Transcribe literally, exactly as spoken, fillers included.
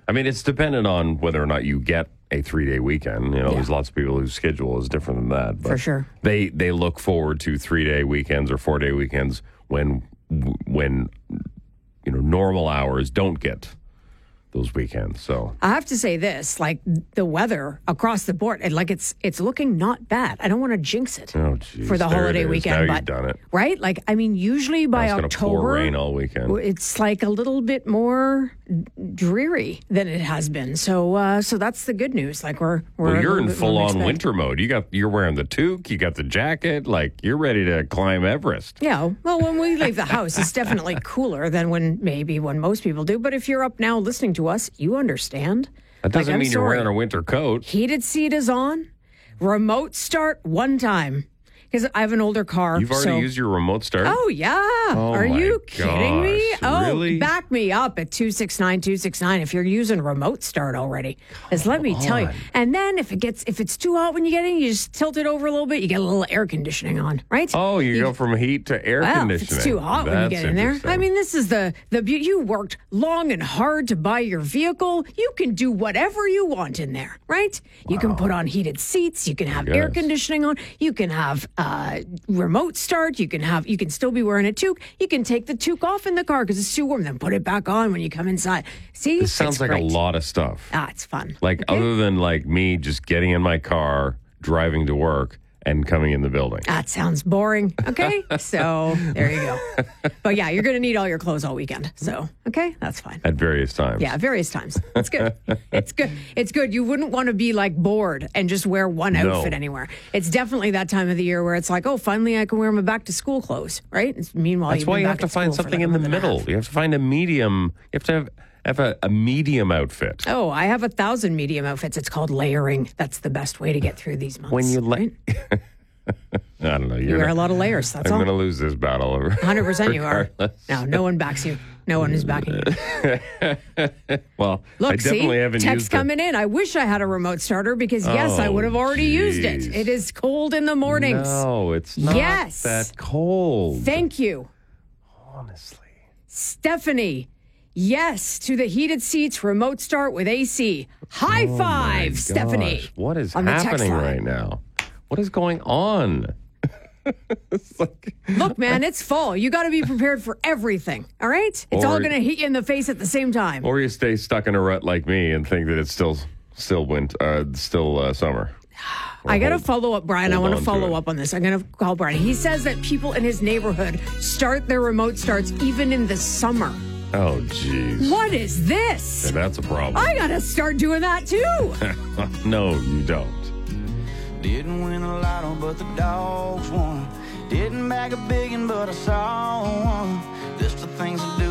I mean, it's dependent on whether or not you get a three-day weekend. You know, Yeah. there's lots of people whose schedule is different than that. But For sure. They they look forward to three-day weekends or four-day weekends when when you know normal hours don't get those weekends. So I have to say this, like the weather across the board, and like it's it's looking not bad. I don't want to jinx it oh, geez, for the there holiday it is. weekend, Now but you've done it. right? Like I mean, usually by Now it's October, gonna pour rain all weekend. it's like a little bit more dreary than it has been. So uh, so that's the good news. Like we're we're Well, a you're little in bit more full-on mixed bag. winter mode. You got you're wearing the toque, you got the jacket, like you're ready to climb Everest. Yeah, well, when we leave the house, it's definitely cooler than when maybe when most people do. But if you're up now listening to us, you understand. That doesn't Like, I'm mean you're sorry. wearing a winter coat. Heated seat is on. Remote start one time. Because I have an older car. You've already so- used your remote start? Oh, yeah. Are my you kidding me? gosh, Oh, really? back me up at two six nine, two six nine if you're using remote start already. Because let me tell you. on. And then if it gets if it's too hot when you get in, you just tilt it over a little bit, you get a little air conditioning on, right? Oh, you, go from heat to air Well, if conditioning. it's too hot when you That's get in there. interesting. I mean, this is the the beauty. You worked long and hard to buy your vehicle. You can do whatever you want in there, right? You can put on heated seats. You can have air Yes. conditioning on. You can have uh, remote start. You can have. You can still be wearing a toque. You can take the toque off in the car because it's too warm. Then put it back on when you come inside. See, This sounds it's like great. a lot of stuff. Ah, it's fun. Like Okay? other than like me just getting in my car, driving to work, and coming in the building. That sounds boring. Okay. So there you go. But yeah, you're going to need all your clothes all weekend. So, okay, that's fine. At various times. Yeah, various times. It's good. It's good. It's good. You wouldn't want to be like bored and just wear one No. outfit anywhere. It's definitely that time of the year where it's like, oh, finally I can wear my back to school clothes, right? It's, meanwhile, That's you've why been you back have to at find school for something like in a the month and a middle. half. You have to find a medium. You have to have, have a, a medium outfit. Oh, I have a thousand medium outfits. It's called layering. That's the best way to get through these months. When you right? like, I don't know. You You're wear not, a lot of layers. That's I'm all. going to lose this battle. Over one hundred percent you are. regardless. No, no one backs you. No one is backing you. Well, Look, I definitely see, haven't text used it. coming in. I wish I had a remote starter because, yes, I Oh, would have already used it. geez. It is cold in the mornings. No, it's not Yes. that cold. Thank you. Honestly. Stephanie, yes to the heated seats, remote start with A C. High Oh, five, my Stephanie. gosh. What is on the text happening line. right now? What is going on? It's like, Look, man, it's fall. You got to be prepared for everything. All right? It's all Or- going to hit you in the face at the same time. or you stay stuck in a rut like me and think that it's still still winter, uh, still uh, summer. Or I got to hold- follow up, Brian. I hold want on to to follow it. up on this. I'm going to call Brian. He says that people in his neighborhood start their remote starts even in the summer. Oh, jeez. What is this? Yeah, that's a problem. I got to start doing that too. No, you don't. Didn't win a lotto, but the dogs won. Didn't bag a biggin', but I saw one. Just the things I do